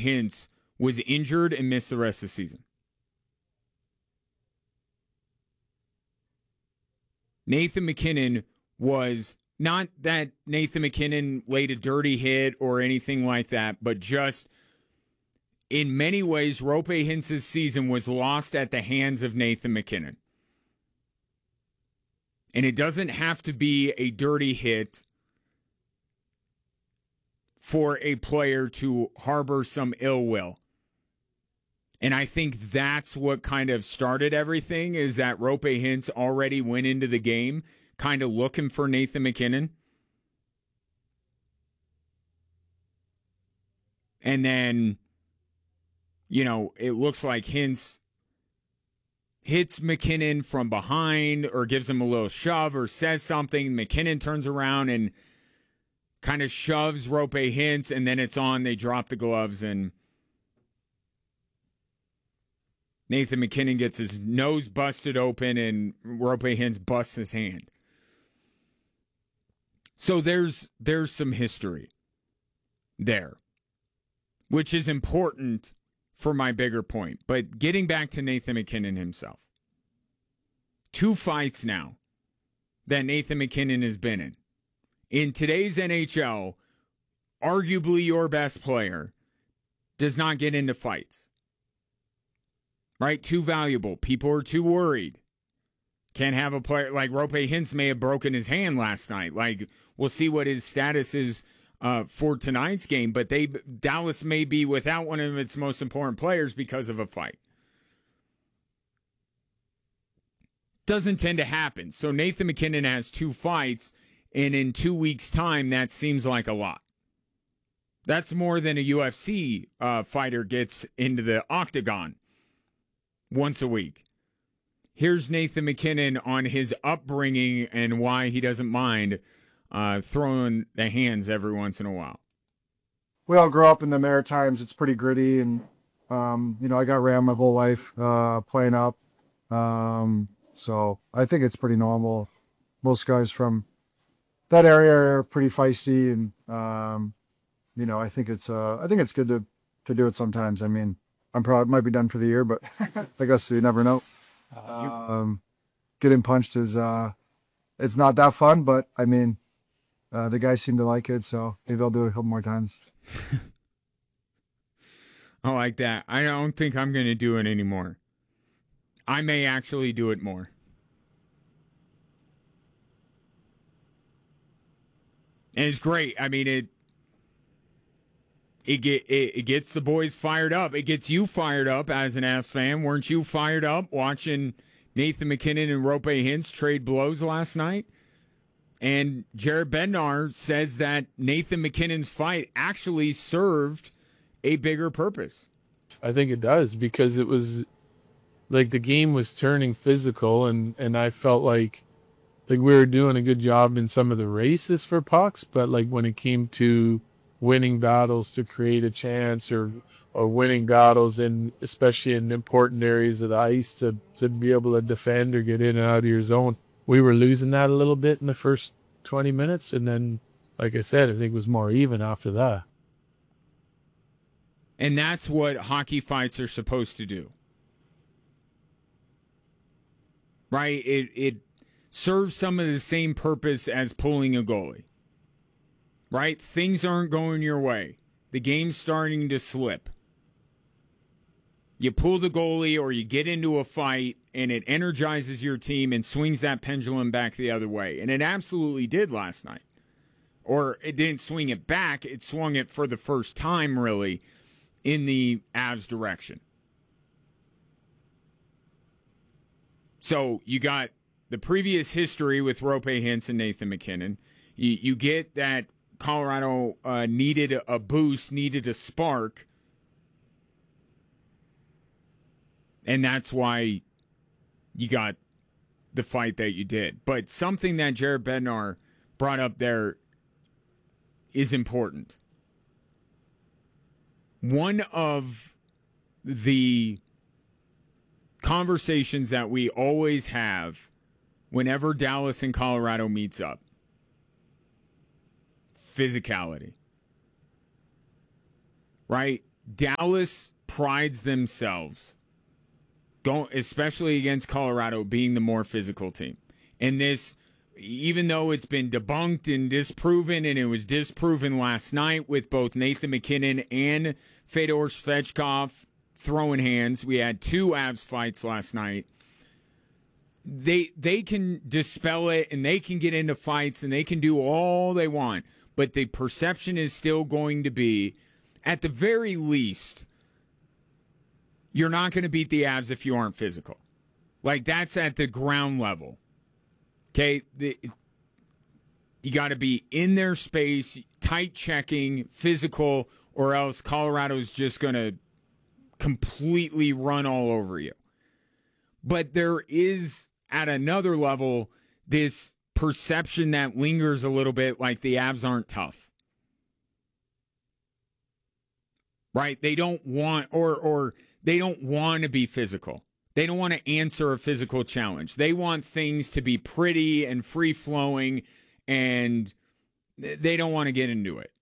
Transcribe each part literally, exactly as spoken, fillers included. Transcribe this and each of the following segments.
Hintz was injured and missed the rest of the season. Nathan MacKinnon was not that Nathan MacKinnon laid a dirty hit or anything like that, but just in many ways, Roope Hintz's season was lost at the hands of Nathan MacKinnon. And it doesn't have to be a dirty hit for a player to harbor some ill will. And I think that's what kind of started everything, is that Roope Hintz already went into the game kind of looking for Nathan MacKinnon. And then, you know, it looks like Hintz hits MacKinnon from behind or gives him a little shove or says something. MacKinnon turns around and kind of shoves Roope Hintz, and then it's on. They drop the gloves, and Nathan MacKinnon gets his nose busted open, and Roope Hintz busts his hand. So there's there's some history there, which is important for my bigger point. But getting back to Nathan MacKinnon himself, two fights now that Nathan MacKinnon has been in. In today's N H L, arguably your best player does not get into fights. Right? Too valuable. People are too worried. Can't have a player like Roope Hintz may have broken his hand last night. Like, we'll see what his status is uh, for tonight's game. But they Dallas may be without one of its most important players because of a fight. Doesn't tend to happen. So Nathan MacKinnon has two fights, and in two weeks' time, that seems like a lot. That's more than a U F C uh, fighter gets into the octagon once a week. Here's Nathan MacKinnon on his upbringing and why he doesn't mind uh, throwing the hands every once in a while. We all grew up in the Maritimes. It's pretty gritty, and um, you know, I got rammed my whole life uh, playing up. Um, so I think it's pretty normal. Most guys from that area are pretty feisty, and um, you know, I think it's uh, I think it's good to to do it sometimes. I mean, I'm probably might be done for the year, but I guess you never know. Uh, um, getting punched is uh, it's not that fun, but I mean, uh, the guys seem to like it, so maybe I'll do it a couple more times. I like that. I don't think I'm going to do it anymore. I may actually do it more. And it's great. I mean, it it get it, it gets the boys fired up. It gets you fired up as an Avs fan. Weren't you fired up watching Nathan MacKinnon and Roope Hintz trade blows last night? And Jared Bednar says that Nathan MacKinnon's fight actually served a bigger purpose. I think it does, because it was like the game was turning physical, and, and I felt like like we were doing a good job in some of the races for pucks, but like when it came to winning battles to create a chance, or or winning battles in especially in important areas of the ice to, to be able to defend or get in and out of your zone, we were losing that a little bit in the first twenty minutes, and then, like I said, I think it was more even after that. And that's what hockey fights are supposed to do. Right? It it serves some of the same purpose as pulling a goalie. Right? Things aren't going your way. The game's starting to slip. You pull the goalie or you get into a fight, and it energizes your team and swings that pendulum back the other way. And it absolutely did last night. Or it didn't swing it back. It swung it for the first time, really, in the Avs direction. So you got the previous history with Roope Hintz and Nathan MacKinnon. You, you get that Colorado uh, needed a boost, needed a spark. And that's why you got the fight that you did. But something that Jared Bednar brought up there is important. One of the conversations that we always have whenever Dallas and Colorado meets up, physicality. Right? Dallas prides themselves, going, especially against Colorado, being the more physical team. And this, even though it's been debunked and disproven, and it was disproven last night with both Nathan MacKinnon and Fedor Svechkov throwing hands. We had two Avs fights last night. They they can dispel it, and they can get into fights, and they can do all they want. But the perception is still going to be, at the very least, you're not going to beat the Avs if you aren't physical. Like, that's at the ground level. Okay? The, you got to be in their space, tight checking, physical, or else Colorado's just going to completely run all over you. But there is, at another level, this perception that lingers a little bit like the Avs aren't tough. Right? They don't want, or or they don't want to be physical. They don't want to answer a physical challenge. They want things to be pretty and free-flowing, and they don't want to get into it.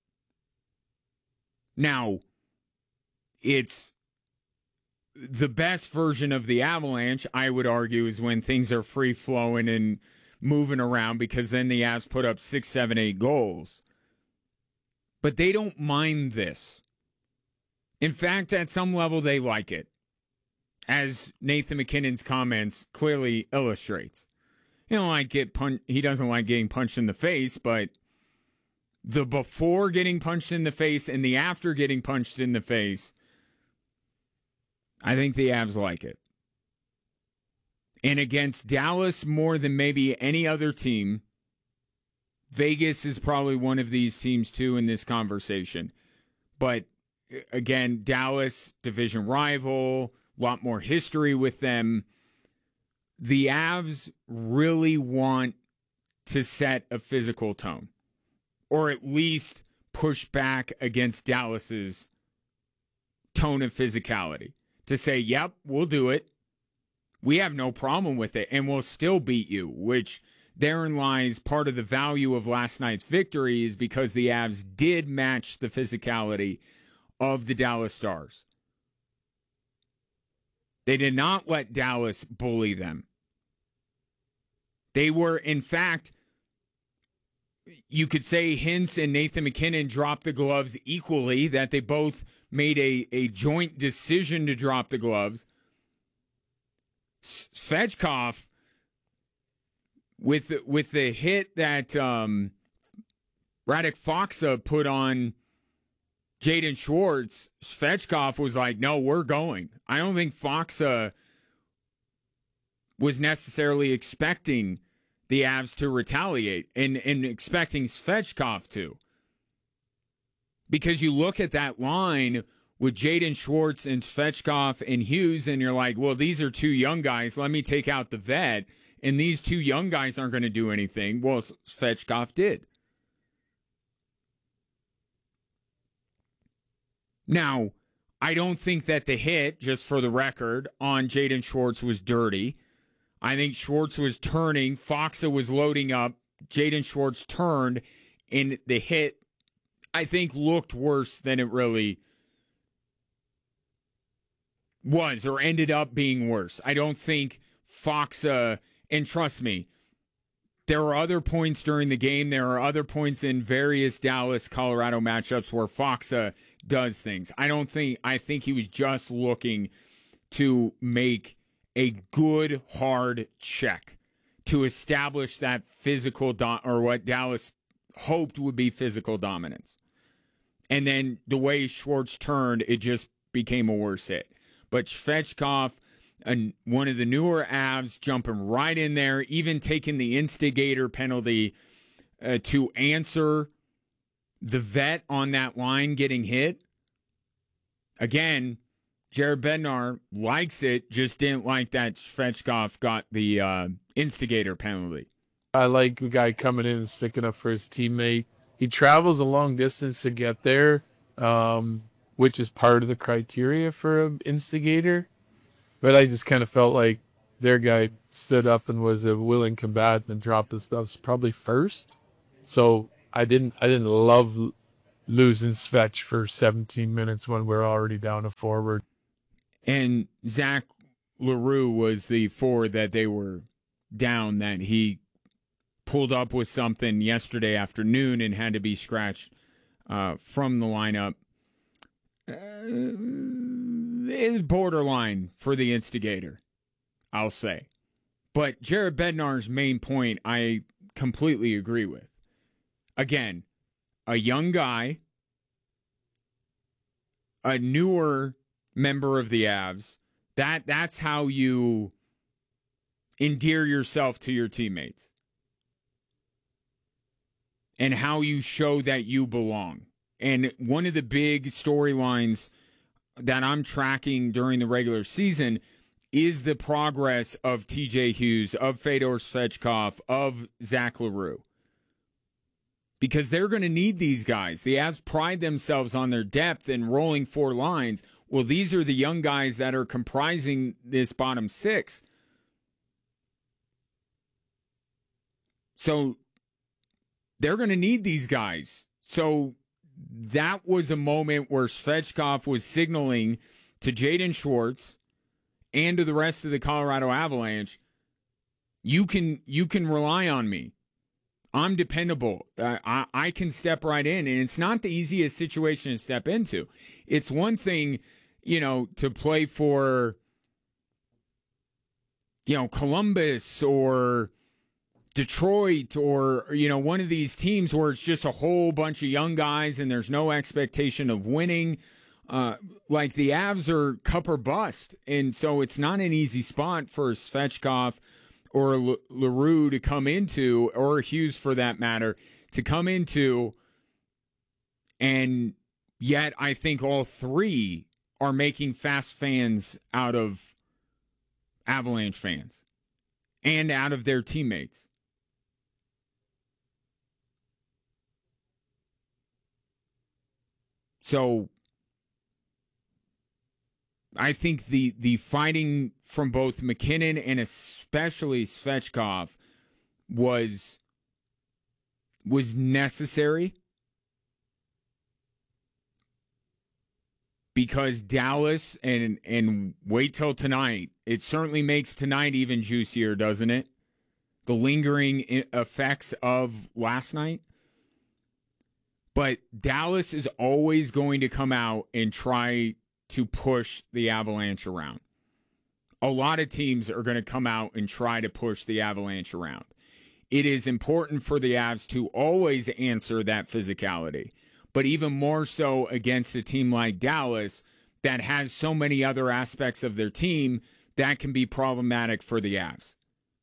Now, it's the best version of the Avalanche, I would argue, is when things are free-flowing and moving around, because then the Avs put up six, seven, eight goals. But they don't mind this. In fact, at some level, they like it, as Nathan MacKinnon's comments clearly illustrates. He don't like get pun- He doesn't like getting punched in the face, but the before getting punched in the face and the after getting punched in the face, I think the Avs like it. And against Dallas, more than maybe any other team, Vegas is probably one of these teams too in this conversation. But again, Dallas, division rival, a lot more history with them. The Avs really want to set a physical tone, or at least push back against Dallas's tone of physicality. To say, yep, we'll do it. We have no problem with it, and we'll still beat you, which therein lies part of the value of last night's victory, is because the Avs did match the physicality of the Dallas Stars. They did not let Dallas bully them. They were, in fact, you could say Hintz and Nathan MacKinnon dropped the gloves equally, that they both made a, a joint decision to drop the gloves. Svechkov, with, with the hit that um, Radek Faksa put on Jaden Schwartz, Svechkov was like, no, we're going. I don't think Faksa was necessarily expecting the Avs to retaliate and, and expecting Svechkov to. Because you look at that line with Jaden Schwartz and Svechkov and Hughes, and you're like, well, these are two young guys. Let me take out the vet. And these two young guys aren't going to do anything. Well, Svechkov did. Now, I don't think that the hit, just for the record, on Jaden Schwartz was dirty. I think Schwartz was turning. Faksa was loading up. Jaden Schwartz turned, and the hit, I think, looked worse than it really was, or ended up being worse. I don't think Faksa, and trust me, there are other points during the game. There are other points in various Dallas-Colorado matchups where Faksa does things. I don't think, I think he was just looking to make a good, hard check to establish that physical, do- or what Dallas hoped would be physical dominance. And then the way Schwartz turned, it just became a worse hit. But Svechkov, and one of the newer Avs, jumping right in there, even taking the instigator penalty uh, to answer the vet on that line getting hit. Again, Jared Bednar likes it, just didn't like that Svechkov got the uh, instigator penalty. I like the guy coming in and sticking up for his teammate. He travels a long distance to get there, um, which is part of the criteria for an instigator. But I just kind of felt like their guy stood up and was a willing combatant and dropped his stuff probably first. So I didn't I didn't love losing Svech for seventeen minutes when we're already down a forward. And Zach LaRue was the forward that they were down, that he pulled up with something yesterday afternoon and had to be scratched uh, from the lineup. Uh, it's borderline for the instigator, I'll say. But Jared Bednar's main point, I completely agree with. Again, a young guy, a newer member of the Avs, that that's how you endear yourself to your teammates. And how you show that you belong. And one of the big storylines that I'm tracking during the regular season is the progress of T J Hughes, of Fedor Svechkov, of Zach LaRue. Because they're going to need these guys. The Avs pride themselves on their depth and rolling four lines. Well, these are the young guys that are comprising this bottom six. So they're going to need these guys. So that was a moment where Svechkov was signaling to Jaden Schwartz and to the rest of the Colorado Avalanche, you can you can rely on me. I'm dependable. Uh, I, I can step right in. And it's not the easiest situation to step into. It's one thing, you know, to play for, you know, Columbus or Detroit or, you know, one of these teams where it's just a whole bunch of young guys and there's no expectation of winning. Uh, like the Avs are cup or bust. And so it's not an easy spot for Svechkov or L- LaRue to come into, or Hughes for that matter, to come into. And yet I think all three are making fast fans out of Avalanche fans and out of their teammates. So I think the the fighting from both McKinnon and especially Svechkov was was necessary because Dallas, and and wait till tonight, it certainly makes tonight even juicier, doesn't it? The lingering effects of last night. But Dallas is always going to come out and try to push the Avalanche around. A lot of teams are going to come out and try to push the Avalanche around. It is important for the Avs to always answer that physicality, but even more so against a team like Dallas that has so many other aspects of their team that can be problematic for the Avs.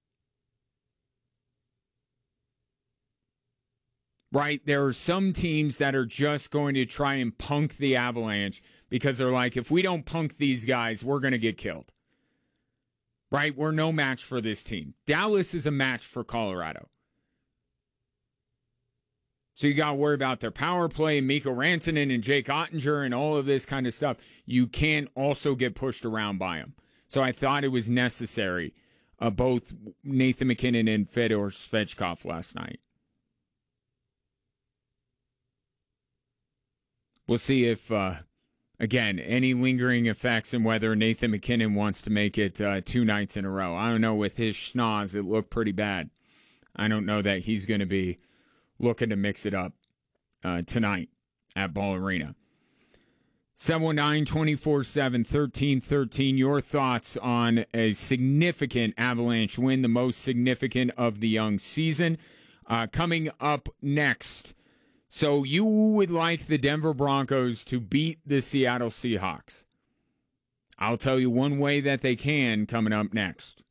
Right? There are some teams that are just going to try and punk the Avalanche because they're like, if we don't punk these guys, we're going to get killed. Right? We're no match for this team. Dallas is a match for Colorado. So you got to worry about their power play, Mikko Rantanen and Jake Ottinger and all of this kind of stuff. You can't also get pushed around by them. So I thought it was necessary, uh, both Nathan McKinnon and Fedor Svechkov last night. We'll see if, uh, again, any lingering effects and whether Nathan McKinnon wants to make it uh, two nights in a row. I don't know. With his schnoz, it looked pretty bad. I don't know that he's going to be looking to mix it up uh, tonight at Ball Arena. seven one nine, two four seven, one three one three. Your thoughts on a significant Avalanche win, the most significant of the young season. Uh, coming up next. So you would like the Denver Broncos to beat the Seattle Seahawks. I'll tell you one way that they can coming up next.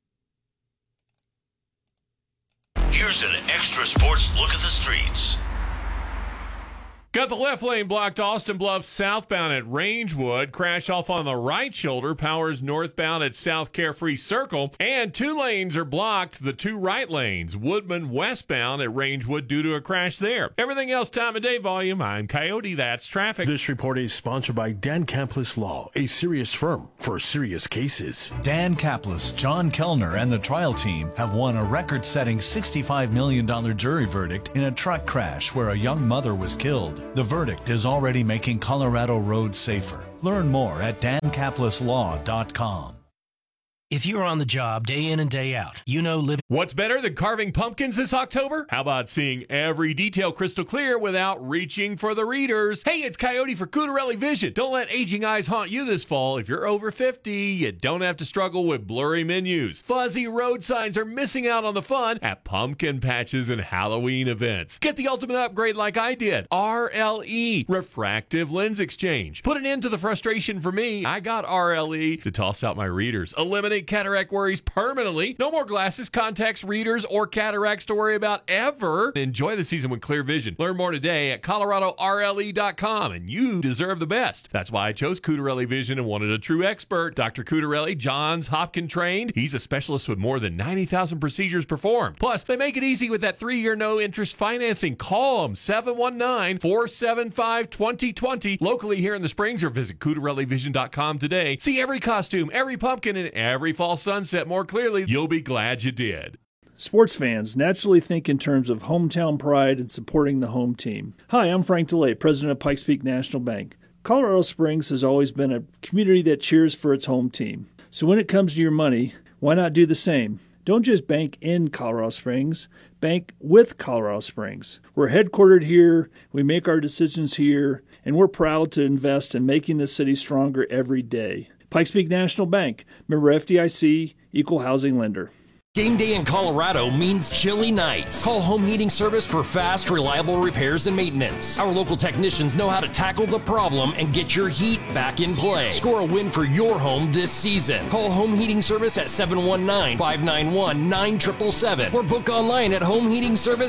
Here's an extra sports look at the streets. Got the left lane blocked Austin Bluff southbound at Rangewood. Crash off on the right shoulder powers northbound at South Carefree Circle. And two lanes are blocked, the two right lanes. Woodman westbound at Rangewood due to a crash there. Everything else time of day volume. I'm Coyote. That's traffic. This report is sponsored by Dan Kaplis Law, a serious firm for serious cases. Dan Kaplis, John Kellner, and the trial team have won a record-setting sixty-five million dollars jury verdict in a truck crash where a young mother was killed. field, the verdict is already making Colorado roads safer. Learn more at dan caplis law dot com. If you're on the job day in and day out, you know living... What's better than carving pumpkins this October? How about seeing every detail crystal clear without reaching for the readers? Hey, it's Coyote for Cutarelli Vision. Don't let aging eyes haunt you this fall. If you're over fifty, you don't have to struggle with blurry menus. Fuzzy road signs are missing out on the fun at pumpkin patches and Halloween events. Get the ultimate upgrade like I did. R L E, Refractive Lens Exchange. Put an end to the frustration for me. I got R L E to toss out my readers. Eliminate cataract worries permanently. No more glasses, contacts, readers, or cataracts to worry about ever. Enjoy the season with clear vision. Learn more today at colorado r l e dot com, and you deserve the best. That's why I chose Cutarelli Vision and wanted a true expert. Doctor Cutarelli, Johns Hopkins trained. He's a specialist with more than ninety thousand procedures performed. Plus, they make it easy with that three-year no-interest financing. Call them, seven one nine, four seven five, two zero two zero. Locally here in the Springs, or visit cutarelli vision dot com today. See every costume, every pumpkin, and every fall sunset more clearly. You'll be glad you did. Sports fans naturally think in terms of hometown pride and supporting the home team. Hi, I'm Frank DeLay, president of Pikes Peak National Bank. Colorado Springs has always been a community that cheers for its home team. So when it comes to your money, why not do the same? Don't just bank in Colorado Springs, bank with Colorado Springs. We're headquartered here, we make our decisions here, and we're proud to invest in making the city stronger every day. Pikes Peak National Bank, member F D I C, equal housing lender. Game day in Colorado means chilly nights. Call Home Heating Service for fast, reliable repairs and maintenance. Our local technicians know how to tackle the problem and get your heat back in play. Score a win for your home this season. Call Home Heating Service at seven one nine, five nine one, nine seven seven seven or book online at home heating service